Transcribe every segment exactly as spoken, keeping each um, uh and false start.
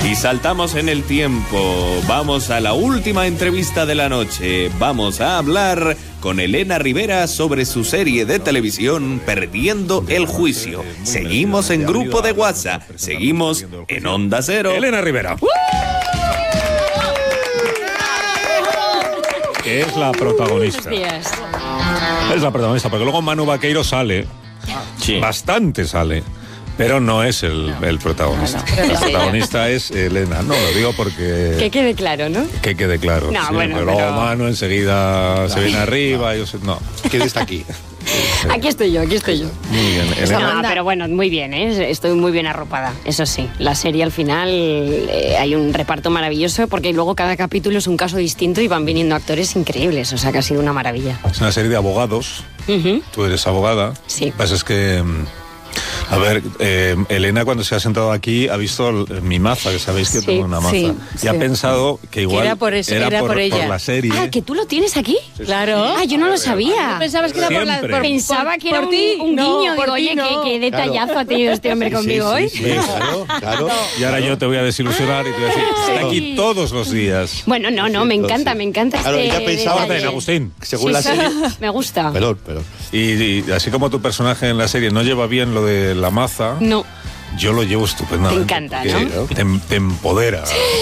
Y saltamos en el tiempo. Vamos a la última entrevista de la noche. Vamos a hablar con Elena Rivera sobre su serie de televisión Perdiendo el Juicio. Seguimos en grupo de WhatsApp. Seguimos en Onda Cero. Elena Rivera. Que es la protagonista. Es la protagonista, porque luego Manu Vaqueiro sale. Sí. Bastante sale. Pero no es el, el protagonista. No, no, el protagonista es Elena. No, lo digo porque... Que quede claro, ¿no? Que quede claro. No, sí, bueno, pero luego pero... Manu enseguida no. se viene arriba. Yo sé, no, ¿quién está aquí? Aquí estoy yo, aquí estoy yo. Muy bien, Elena. No, pero bueno, muy bien, ¿eh? Estoy muy bien arropada, eso sí. La serie al final eh, hay un reparto maravilloso porque luego cada capítulo es un caso distinto y van viniendo actores increíbles, o sea que ha sido una maravilla. Es una serie de abogados. Uh-huh. Tú eres abogada. Sí. Lo que pasa es que... A ver, eh, Elena cuando se ha sentado aquí ha visto mi maza, que sabéis que sí, tengo una maza. Sí, y sí. ha pensado que igual que era por eso, era, era por, por ella. Por la serie. Ah, ¿que tú lo tienes aquí? Sí, claro. Ah, yo no lo sabía. ¿No pensabas que era por la... Por, Pensaba por, que era por un, ti, un no, guiño. Digo, oye, no. qué, qué detallazo claro. ha tenido este hombre conmigo sí, hoy. Sí, sí, claro, claro. Y ahora yo te voy a desilusionar y te voy a decir, está aquí todos los días. Bueno, no, no, me encanta, me encanta claro, este... Claro, ya pensaba... Orden, Agustín. Según sí, la serie... Me gusta. Perdón, perdón. Y, y así como tu personaje en la serie no lleva bien lo de la maza... No. Yo lo llevo estupendamente. Te encanta, ¿no? Te, te empodera.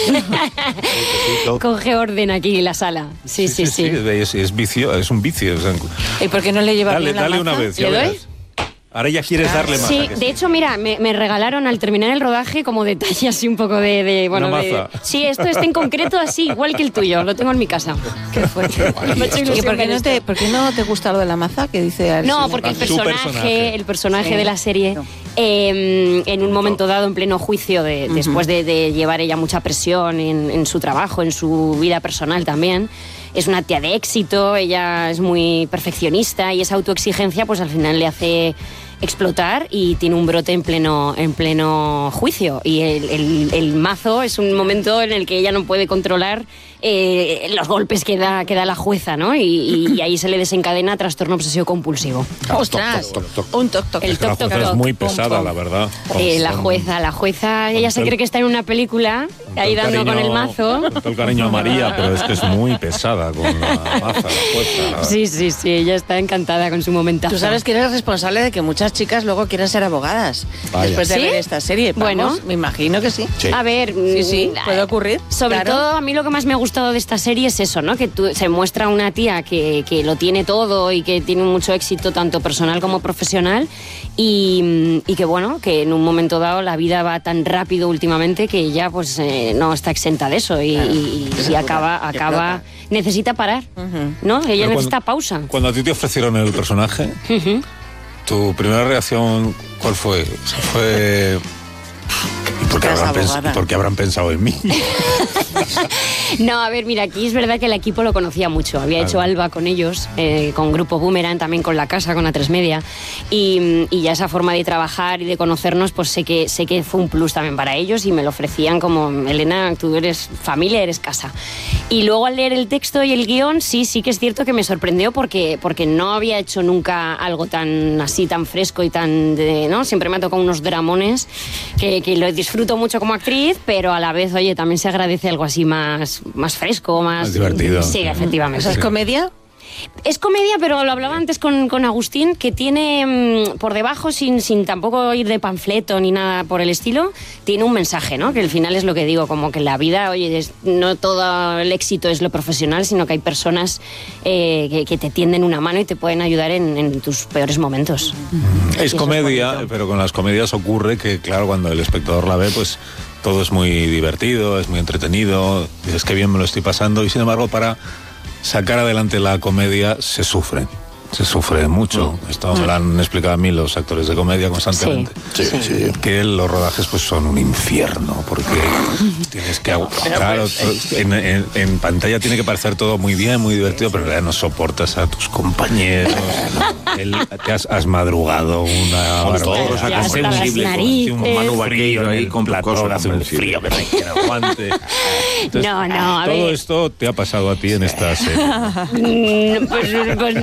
Coge orden aquí en la sala. Sí, sí, sí. sí, sí. Es, es vicio, es un vicio. O sea, ¿y por qué no le lleva dale, bien la Dale maza? una vez. ¿Le doy? Verás. Ahora ya quieres darle más. Sí, de hecho, mira, me, me regalaron al terminar el rodaje como detalle así un poco de... de bueno, Una de, maza. Sí, esto está en concreto así, igual que el tuyo. Lo tengo en mi casa. Qué fuerte. ¿Y por qué, no te, por qué no te gusta lo de la maza que dice? No, porque el personaje, personaje, el personaje sí. de la serie, no. eh, en un momento dado, en pleno juicio, de, uh-huh. después de, de llevar ella mucha presión en, en su trabajo, en su vida personal también, es una tía de éxito, ella es muy perfeccionista y esa autoexigencia pues al final le hace explotar y tiene un brote en pleno, en pleno juicio. Y el, el, el mazo es un momento en el que ella no puede controlar eh, los golpes que da, que da la jueza, ¿no? Y, y, y ahí se le desencadena trastorno obsesivo compulsivo. ¡Ostras! Toc, toc, toc. Un toc, toc. El toc, toc, toc. Es muy pom, pesada, pom. la verdad. Eh, la jueza, la jueza, ella se cree que está en una película, ahí dando cariño, con el mazo. Con todo el cariño a María, pero es que es muy pesada con la maza, la jueza. Sí, sí, sí, ella está encantada con su momentazo. Tú sabes que eres responsable de que muchas chicas luego quieran ser abogadas. Vaya. Después de ¿Sí? ver esta serie. Vamos, Bueno, me imagino que sí. sí. A ver, sí, sí, puede ocurrir. Sobre claro. todo, a mí lo que más me ha gustado de esta serie es eso, ¿no? Que tú, se muestra una tía que, que lo tiene todo y que tiene mucho éxito tanto personal como profesional y, y que, bueno, que en un momento dado la vida va tan rápido últimamente que ella pues eh, no está exenta de eso y, claro. y, y, y acaba, acaba necesita parar, uh-huh. ¿no? Ella Pero necesita cuando, pausa. Cuando a ti te ofrecieron el personaje, uh-huh. ¿tu primera reacción cuál fue? O sea, fue... ¿Y por qué, habrán pens- ¿Por qué habrán pensado en mí? No, a ver, mira, aquí es verdad que el equipo lo conocía mucho. Había hecho Alba con ellos, eh, con Grupo Boomerang, también con La Casa, con A tres Media. Y, y ya esa forma de trabajar y de conocernos, pues sé que, sé que fue un plus también para ellos y me lo ofrecían como, Elena, tú eres familia, eres casa. Y luego al leer el texto y el guión, sí, sí que es cierto que me sorprendió porque, porque no había hecho nunca algo tan así, tan fresco y tan... De, ¿no? Siempre me ha tocado unos dramones que, que lo disfruto mucho como actriz, pero a la vez, oye, también se agradece algo así más, más fresco, más... Más divertido. Sí, efectivamente. ¿O sea, es comedia? Es comedia, pero lo hablaba antes con, con Agustín, que tiene mmm, por debajo, sin, sin tampoco ir de panfleto ni nada por el estilo, tiene un mensaje, ¿no? Que al final es lo que digo, como que la vida, oye, es, no todo el éxito es lo profesional, sino que hay personas eh, que, que te tienden una mano y te pueden ayudar en, en tus peores momentos. Mm. Es comedia, es pero con las comedias ocurre que, claro, cuando el espectador la ve, pues todo es muy divertido, es muy entretenido, dices que bien me lo estoy pasando, y sin embargo para sacar adelante la comedia se sufre, se sufre mucho. Mm. Esto me lo han explicado a mí los actores de comedia constantemente. Sí, sí, sí. Que los rodajes pues son un infierno, porque tienes que... Claro, en, en, en pantalla tiene que parecer todo muy bien, muy divertido, pero en realidad no soportas a tus compañeros. El, te has, has madrugado una barbaridad. Has sensible, un Manu Vaqueiro ahí con platón, hace un frío que no hay quien aguante. Entonces, no, no, a todo ver. esto te ha pasado a ti en esta serie. pues, pues